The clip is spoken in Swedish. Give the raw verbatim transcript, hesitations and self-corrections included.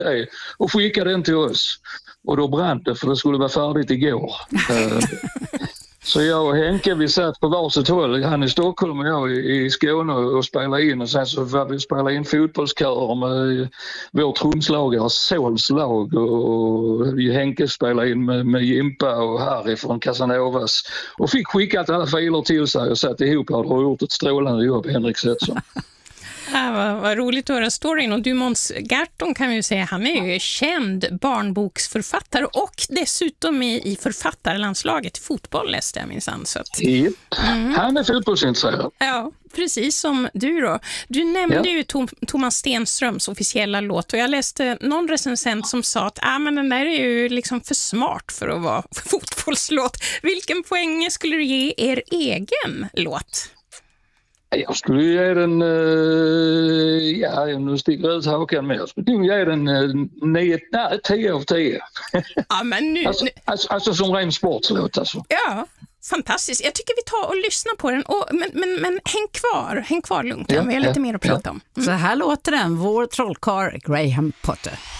dig och skickade den till oss. Och då brann det för det skulle vara färdigt igår. Så jag och Henke, vi satt på varsitt håll, han i Stockholm och jag i Skåne och spelade in, och sen så var vi spelade in fotbollskörer med vår trumslagare Sols lag, och Henke spelade in med, med Jimpa och Harry från Casanovas och fick skickat alla filer till sig och satt ihop och har gjort ett strålande jobb, Henrik Setson. Ja, vad, vad roligt att höra storyn. Och du, Måns Garton, kan vi ju säga, han är ju känd barnboksförfattare och dessutom i, i författarlandslaget i fotboll, läste jag minsann. Så att... mm. Han är fotbollsintresserad. Ja, precis som du då. Du nämnde ja. ju Tom, Thomas Stenströms officiella låt, och jag läste någon recensent som sa att ah, men den där är ju liksom för smart för att vara fotbollslåt. Vilken poäng skulle du ge er egen låt? Jag skulle ge den, uh, ja, nu sticker jag ut hakan med, jag skulle ge den uh, nio, nej, tio av tio. Ja, men nu, alltså, nu... Alltså, alltså som ren sportslåt alltså. Ja, fantastiskt. Jag tycker vi tar och lyssnar på den, och, men, men, men häng kvar, häng kvar lugnt, ja, vi har lite ja, mer att prata ja. om. Mm. Så här låter den, vår trollkarl Graham Potter.